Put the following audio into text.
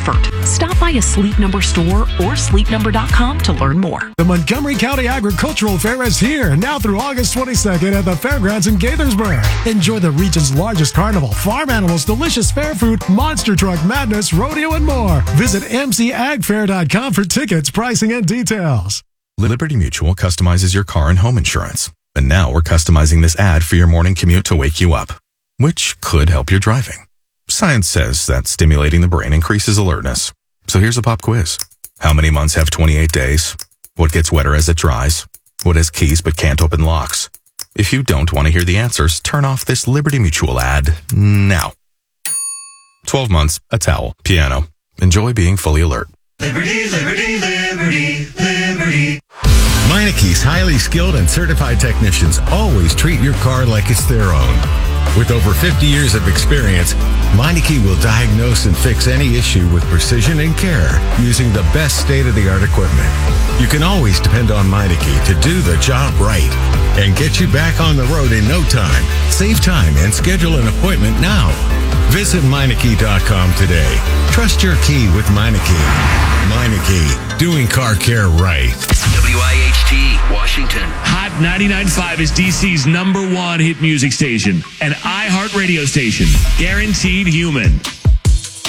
comfort. Stop by a Sleep Number store or sleepnumber.com to learn more. The Montgomery County Agricultural Fair is here now through August 22nd at the Fairgrounds in Gaithersburg. Enjoy the region's largest carnival, farm animals, delicious fair food, monster truck madness, rodeo, and more. Visit mcagfair.com for tickets, pricing, and details. Liberty Mutual customizes your car and home insurance. And now we're customizing this ad for your morning commute to wake you up, which could help your driving. Science says that stimulating the brain increases alertness. So here's a pop quiz. How many months have 28 days? What gets wetter as it dries? What has keys but can't open locks? If you don't want to hear the answers, turn off this Liberty Mutual ad now. 12 months, a towel, piano. Enjoy being fully alert. Liberty, liberty, liberty, liberty. Meinike's highly skilled and certified technicians always treat your car like it's their own. With over 50 years of experience, Meineke will diagnose and fix any issue with precision and care using the best state-of-the-art equipment. You can always depend on Meineke to do the job right and get you back on the road in no time. Save time and schedule an appointment now. Visit Meineke.com today. Trust your key with Meineke. Meineke, doing car care right. WIHT, Washington. Hot 99.5 is DC's #1 hit music station. An iHeart radio station. Guaranteed human.